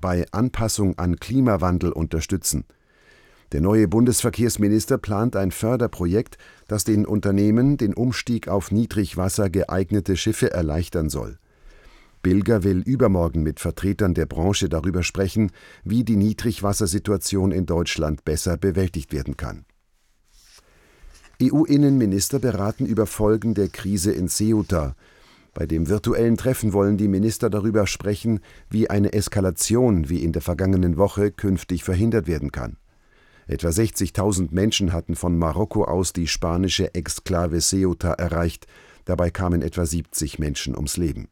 bei Anpassung an Klimawandel unterstützen. Der neue Bundesverkehrsminister plant ein Förderprojekt, das den Unternehmen den Umstieg auf Niedrigwasser geeignete Schiffe erleichtern soll. Bilger will übermorgen mit Vertretern der Branche darüber sprechen, wie die Niedrigwassersituation in Deutschland besser bewältigt werden kann. EU-Innenminister beraten über Folgen der Krise in Ceuta. Bei dem virtuellen Treffen wollen die Minister darüber sprechen, wie eine Eskalation wie in der vergangenen Woche künftig verhindert werden kann. Etwa 60.000 Menschen hatten von Marokko aus die spanische Exklave Ceuta erreicht. Dabei kamen etwa 70 Menschen ums Leben.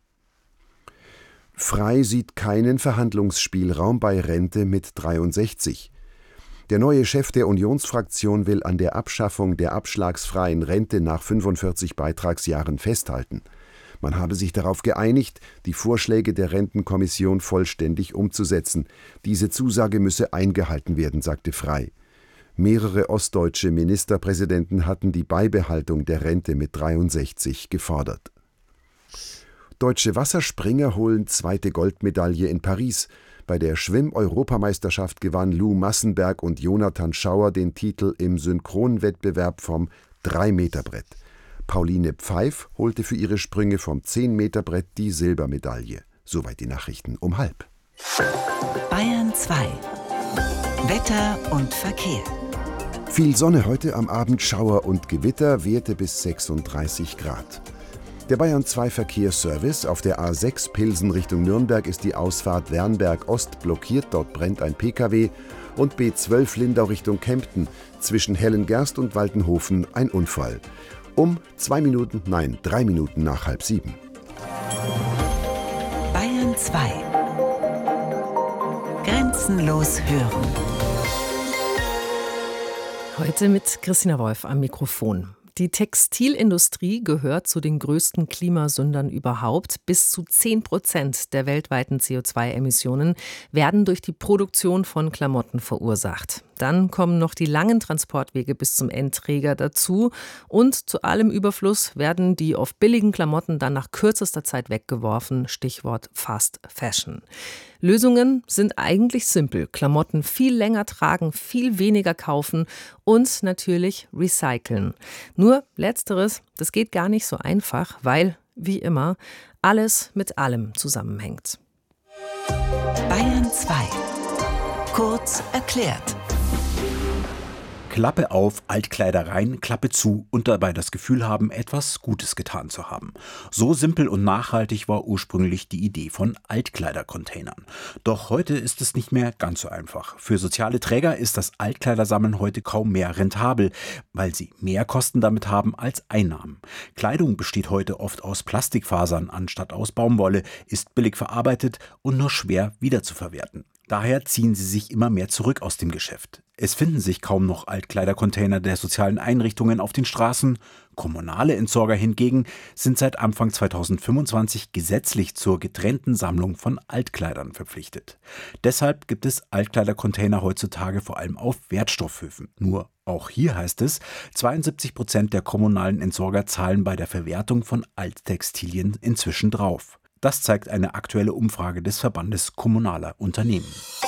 Frei sieht keinen Verhandlungsspielraum bei Rente mit 63. Der neue Chef der Unionsfraktion will an der Abschaffung der abschlagsfreien Rente nach 45 Beitragsjahren festhalten. Man habe sich darauf geeinigt, die Vorschläge der Rentenkommission vollständig umzusetzen. Diese Zusage müsse eingehalten werden, sagte Frei. Mehrere ostdeutsche Ministerpräsidenten hatten die Beibehaltung der Rente mit 63 gefordert. Deutsche Wasserspringer holen zweite Goldmedaille in Paris. Bei der Schwimm-Europameisterschaft gewann Lou Massenberg und Jonathan Schauer den Titel im Synchronwettbewerb vom 3-Meter-Brett. Pauline Pfeif holte für ihre Sprünge vom 10-Meter-Brett die Silbermedaille. Soweit die Nachrichten um 12:30. Bayern 2. Wetter und Verkehr. Viel Sonne heute, am Abend Schauer und Gewitter, Werte bis 36 Grad. Der Bayern 2 Verkehrsservice: Auf der A6 Pilsen Richtung Nürnberg ist die Ausfahrt Wernberg Ost blockiert, dort brennt ein Pkw. Und B12 Lindau Richtung Kempten, zwischen Hellengerst und Waltenhofen ein Unfall. Um 3 Minuten nach 6:30. Bayern 2. Grenzenlos hören. Heute mit Christina Wolf am Mikrofon. Die Textilindustrie gehört zu den größten Klimasündern überhaupt. Bis zu 10% der weltweiten CO2-Emissionen werden durch die Produktion von Klamotten verursacht. Dann kommen noch die langen Transportwege bis zum Endträger dazu. Und zu allem Überfluss werden die oft billigen Klamotten dann nach kürzester Zeit weggeworfen. Stichwort Fast Fashion. Lösungen sind eigentlich simpel. Klamotten viel länger tragen, viel weniger kaufen und natürlich recyceln. Nur Letzteres, das geht gar nicht so einfach, weil, wie immer, alles mit allem zusammenhängt. Bayern 2. Kurz erklärt. Klappe auf, Altkleider rein, Klappe zu und dabei das Gefühl haben, etwas Gutes getan zu haben. So simpel und nachhaltig war ursprünglich die Idee von Altkleidercontainern. Doch heute ist es nicht mehr ganz so einfach. Für soziale Träger ist das Altkleidersammeln heute kaum mehr rentabel, weil sie mehr Kosten damit haben als Einnahmen. Kleidung besteht heute oft aus Plastikfasern anstatt aus Baumwolle, ist billig verarbeitet und nur schwer wiederzuverwerten. Daher ziehen sie sich immer mehr zurück aus dem Geschäft. Es finden sich kaum noch Altkleidercontainer der sozialen Einrichtungen auf den Straßen. Kommunale Entsorger hingegen sind seit Anfang 2025 gesetzlich zur getrennten Sammlung von Altkleidern verpflichtet. Deshalb gibt es Altkleidercontainer heutzutage vor allem auf Wertstoffhöfen. Nur auch hier heißt es, 72% der kommunalen Entsorger zahlen bei der Verwertung von Alttextilien inzwischen drauf. Das zeigt eine aktuelle Umfrage des Verbandes Kommunaler Unternehmen.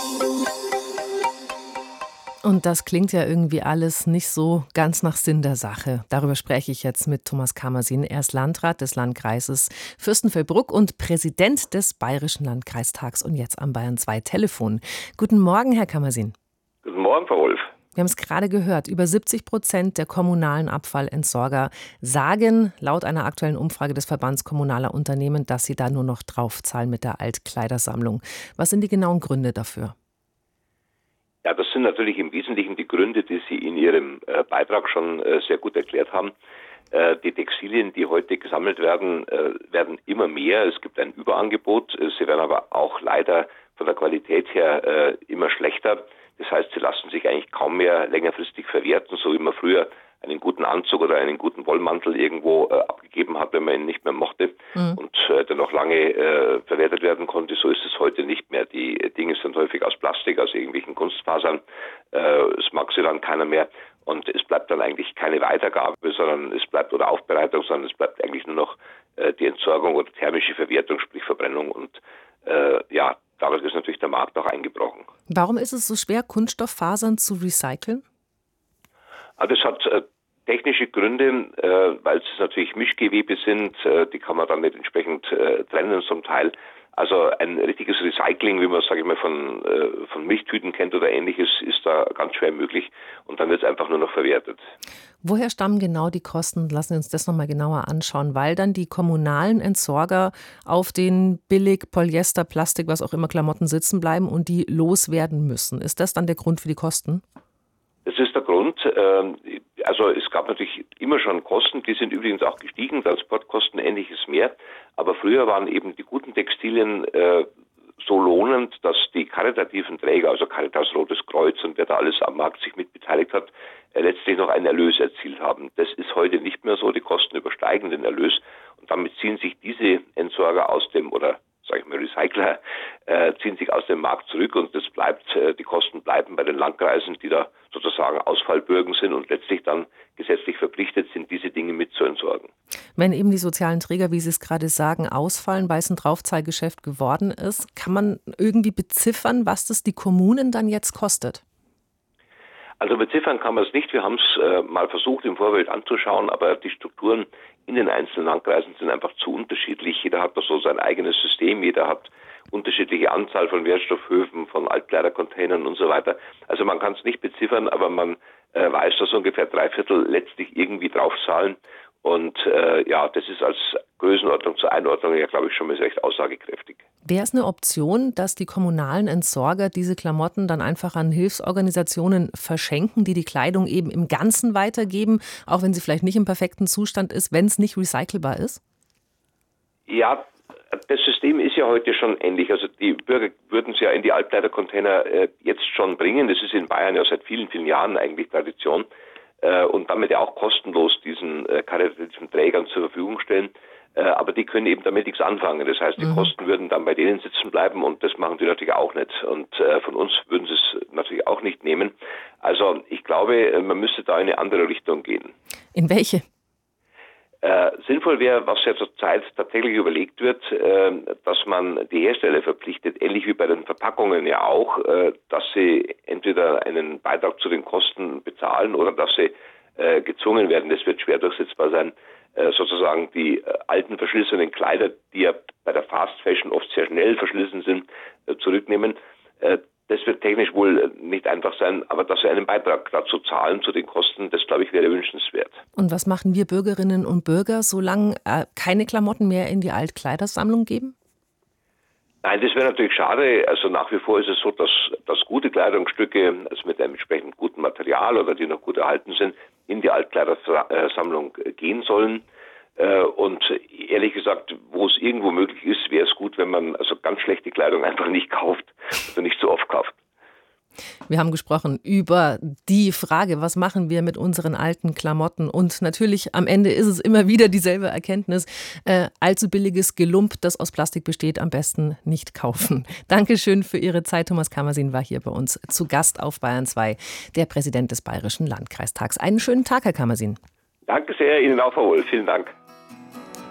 Und das klingt ja irgendwie alles nicht so ganz nach Sinn der Sache. Darüber spreche ich jetzt mit Thomas Kamersin. Er ist Landrat des Landkreises Fürstenfeldbruck und Präsident des Bayerischen Landkreistags und jetzt am Bayern 2 Telefon. Guten Morgen, Herr Kamersin. Guten Morgen, Frau Wolf. Wir haben es gerade gehört, über 70% der kommunalen Abfallentsorger sagen laut einer aktuellen Umfrage des Verbands Kommunaler Unternehmen, dass sie da nur noch draufzahlen mit der Altkleidersammlung. Was sind die genauen Gründe dafür? Ja, das sind natürlich im Wesentlichen die Gründe, die Sie in Ihrem Beitrag schon sehr gut erklärt haben. Die Textilien, die heute gesammelt werden, werden immer mehr. Es gibt ein Überangebot. Sie werden aber auch leider von der Qualität her immer schlechter. Das heißt, sie lassen sich eigentlich kaum mehr längerfristig verwerten, so wie man früher einen guten Anzug oder einen guten Wollmantel irgendwo abgegeben hat, wenn man ihn nicht mehr mochte und der noch lange verwertet werden konnte. So ist es heute nicht mehr. Die Dinge sind häufig aus Plastik, aus irgendwelchen Kunstfasern. Es mag sie dann keiner mehr und es bleibt dann eigentlich keine Weitergabe, sondern es bleibt oder Aufbereitung, sondern es bleibt eigentlich nur noch die Entsorgung oder thermische Verwertung, sprich Verbrennung und dadurch ist natürlich der Markt auch eingebrochen. Warum ist es so schwer, Kunststofffasern zu recyceln? Also das hat technische Gründe, weil es natürlich Mischgewebe sind, die kann man dann nicht entsprechend trennen zum Teil. Also ein richtiges Recycling, wie man, sage ich mal, von Milchtüten kennt oder ähnliches, ist da ganz schwer möglich und dann wird es einfach nur noch verwertet. Woher stammen genau die Kosten? Lassen wir uns das nochmal genauer anschauen, weil dann die kommunalen Entsorger auf den billig Polyester, Plastik, was auch immer Klamotten sitzen bleiben und die loswerden müssen. Ist das dann der Grund für die Kosten? Das ist der Grund. Also es gab natürlich immer schon Kosten, die sind übrigens auch gestiegen, Transportkosten, ähnliches mehr. Aber früher waren eben die guten Textilien so lohnend, dass die karitativen Träger, also Caritas, Rotes Kreuz und wer da alles am Markt sich mitbeteiligt hat, letztlich noch einen Erlös erzielt haben. Das ist heute nicht mehr so, die Kosten übersteigen den Erlös und damit ziehen sich diese Entsorger aus dem, oder sage ich mal Recycler, ziehen sich aus dem Markt zurück und das bleibt, die Kosten bleiben bei den Landkreisen, die da sozusagen Ausfallbürgen sind und letztlich dann gesetzlich verpflichtet sind, diese Dinge mit zu entsorgen. Wenn eben die sozialen Träger, wie Sie es gerade sagen, ausfallen, weil es ein Draufzahlgeschäft geworden ist, kann man irgendwie beziffern, was das die Kommunen dann jetzt kostet? Also beziffern kann man es nicht. Wir haben es mal versucht im Vorfeld anzuschauen, aber die Strukturen in den einzelnen Landkreisen sind einfach zu unterschiedlich. Jeder hat da so sein eigenes System, jeder hat unterschiedliche Anzahl von Wertstoffhöfen, von Altkleidercontainern und so weiter. Also man kann es nicht beziffern, aber man weiß, dass ungefähr 3/4 letztlich irgendwie draufzahlen. Und das ist als Größenordnung zur Einordnung ja, glaube ich, schon mal recht aussagekräftig. Wäre es eine Option, dass die kommunalen Entsorger diese Klamotten dann einfach an Hilfsorganisationen verschenken, die die Kleidung eben im Ganzen weitergeben, auch wenn sie vielleicht nicht im perfekten Zustand ist, wenn es nicht recycelbar ist? Ja, das System ist ja heute schon ähnlich. Also die Bürger würden es ja in die Altkleidercontainer jetzt schon bringen. Das ist in Bayern ja seit vielen, vielen Jahren eigentlich Tradition. Und damit ja auch kostenlos diesen karitativen Trägern zur Verfügung stellen. Aber die können eben damit nichts anfangen. Das heißt, die Kosten würden dann bei denen sitzen bleiben und das machen die natürlich auch nicht. Und von uns würden sie es natürlich auch nicht nehmen. Also ich glaube, man müsste da in eine andere Richtung gehen. In welche? Sinnvoll wäre, was ja zurzeit tatsächlich überlegt wird, dass man die Hersteller verpflichtet, ähnlich wie bei den Verpackungen ja auch, dass sie entweder einen Beitrag zu den Kosten bezahlen oder dass sie gezwungen werden, das wird schwer durchsetzbar sein, sozusagen die alten verschlissenen Kleider, die ja bei der Fast Fashion oft sehr schnell verschlissen sind, zurücknehmen. Das wird technisch wohl nicht einfach sein, aber dass sie einen Beitrag dazu zahlen, zu den Kosten, das, glaube ich, wäre wünschenswert. Und was machen wir Bürgerinnen und Bürger, solange keine Klamotten mehr in die Altkleidersammlung geben? Nein, das wäre natürlich schade. Also nach wie vor ist es so, dass gute Kleidungsstücke, also mit einem entsprechend guten Material oder die noch gut erhalten sind, in die Altkleidersammlung gehen sollen. Und ehrlich gesagt, wo es irgendwo möglich ist, wäre es gut, wenn man also ganz schlechte Kleidung einfach nicht kauft oder nicht so oft kauft. Wir haben gesprochen über die Frage, was machen wir mit unseren alten Klamotten? Und natürlich am Ende ist es immer wieder dieselbe Erkenntnis, allzu billiges Gelump, das aus Plastik besteht, am besten nicht kaufen. Dankeschön für Ihre Zeit. Thomas Kammersin war hier bei uns zu Gast auf Bayern 2, der Präsident des Bayerischen Landkreistags. Einen schönen Tag, Herr Kammersin. Danke sehr, Ihnen auch, Frau Wohl. Vielen Dank.